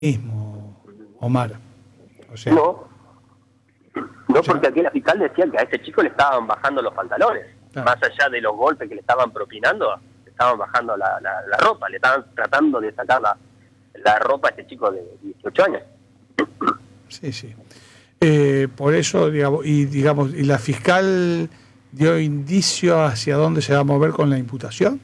mismo, Omar. O sea, No, porque aquí la fiscal decía que a ese chico le estaban bajando los pantalones. Claro. Más allá de los golpes que le estaban propinando, le estaban bajando la ropa, le estaban tratando de sacar la ropa a este chico de 18 años. sí. Por eso, digamos, ¿y la fiscal dio indicio hacia dónde se va a mover con la imputación?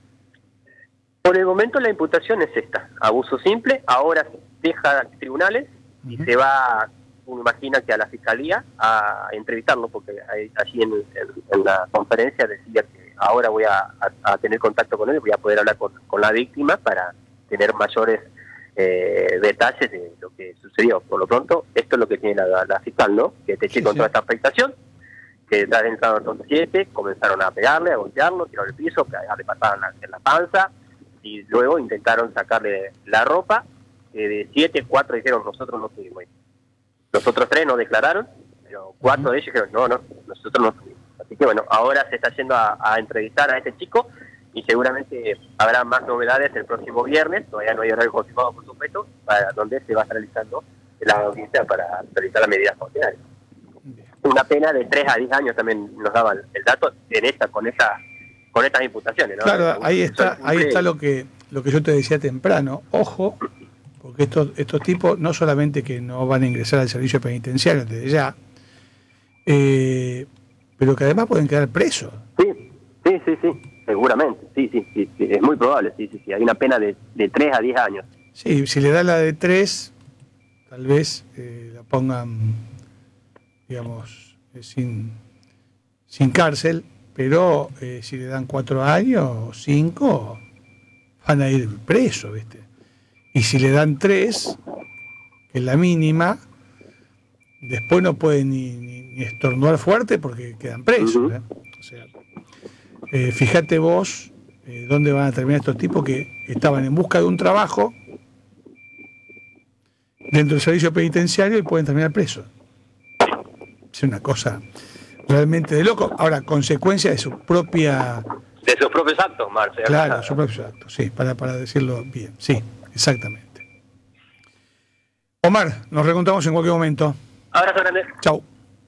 Por el momento la imputación es esta, abuso simple. Ahora se deja a tribunales y se va, uno imagina que a la fiscalía a entrevistarlo, porque allí en la conferencia decía que ahora voy a tener contacto con él, voy a poder hablar con la víctima para tener mayores detalles de lo que sucedió. Por lo pronto, esto es lo que tiene la fiscal, ¿no? Que este chico con toda esta afectación, que está dentro de los 7, comenzaron a pegarle, a golpearlo, tiraron el piso, a le pasaban en la panza, y luego intentaron sacarle la ropa. De 7, 4 dijeron, nosotros no tuvimos. Los otros 3 no declararon, pero 4 de ellos dijeron, no, nosotros no tuvimos. Así que bueno, ahora se está yendo a entrevistar a este chico y seguramente habrá más novedades el próximo viernes. Todavía no hay horario confirmado, por supuesto, para donde se va a estar realizando la audiencia para realizar las medidas cautelares. Una pena de 3 a 10 años también nos daban el dato con estas imputaciones, ¿no? Claro, ahí está lo que yo te decía temprano. Ojo, porque estos tipos no solamente que no van a ingresar al servicio penitenciario desde ya, pero que además pueden quedar presos. Sí, seguramente, sí, es muy probable, sí, hay una pena de 3 a 10 años. Sí, si le da la de 3, tal vez la pongan, digamos, sin cárcel, pero si le dan 4 años o 5, van a ir presos, ¿viste? Y si le dan 3, que es la mínima, después no pueden ni estornudar fuerte porque quedan presos. O sea, fíjate vos dónde van a terminar estos tipos que estaban en busca de un trabajo dentro del servicio penitenciario y pueden terminar presos. Es una cosa realmente de loco. Ahora, consecuencia de su propia... De sus propios actos, Marce. Claro, sus propios actos, sí, para decirlo bien. Sí, exactamente. Omar, nos reencontramos en cualquier momento. Abrazo grande. Chau.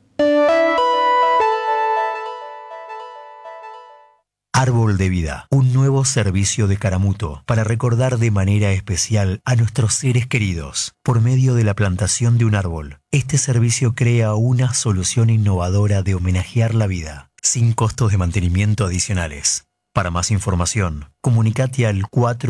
Árbol de Vida, un nuevo servicio de Caramuto para recordar de manera especial a nuestros seres queridos por medio de la plantación de un árbol. Este servicio crea una solución innovadora de homenajear la vida, sin costos de mantenimiento adicionales. Para más información, comunicate al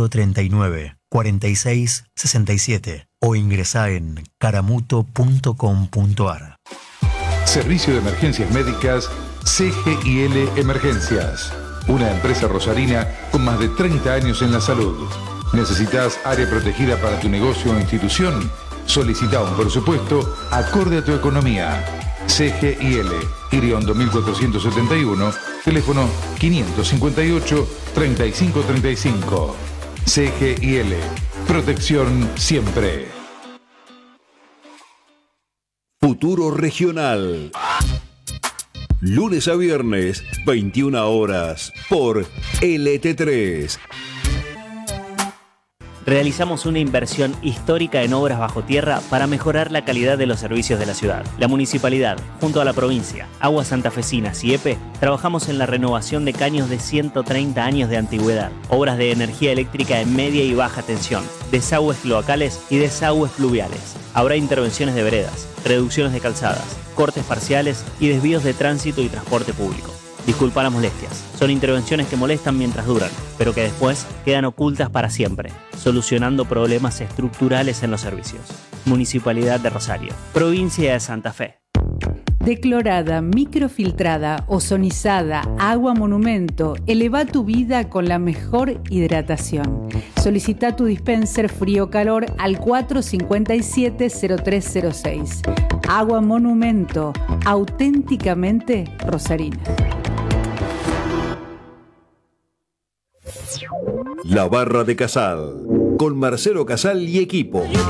439-4667 o ingresá en caramuto.com.ar. Servicio de Emergencias Médicas CGIL Emergencias. Una empresa rosarina con más de 30 años en la salud. ¿Necesitas área protegida para tu negocio o institución? Solicita un presupuesto acorde a tu economía. CGIL, Iriondo 1471, teléfono 558-3535. CGIL, protección siempre. Futuro Regional. Lunes a viernes, 21 horas, por LT3. Realizamos una inversión histórica en obras bajo tierra para mejorar la calidad de los servicios de la ciudad. La municipalidad, junto a la provincia, Aguas Santafesinas y EPE, trabajamos en la renovación de caños de 130 años de antigüedad, obras de energía eléctrica en media y baja tensión, desagües cloacales y desagües pluviales. Habrá intervenciones de veredas, reducciones de calzadas, cortes parciales y desvíos de tránsito y transporte público. Disculpa las molestias. Son intervenciones que molestan mientras duran, pero que después quedan ocultas para siempre, solucionando problemas estructurales en los servicios. Municipalidad de Rosario, Provincia de Santa Fe. Declorada, microfiltrada, ozonizada, agua monumento, eleva tu vida con la mejor hidratación. Solicita tu dispenser frío-calor al 457-0306. Agua monumento, auténticamente rosarina. La Barra de Casal, con Marcelo Casal y equipo.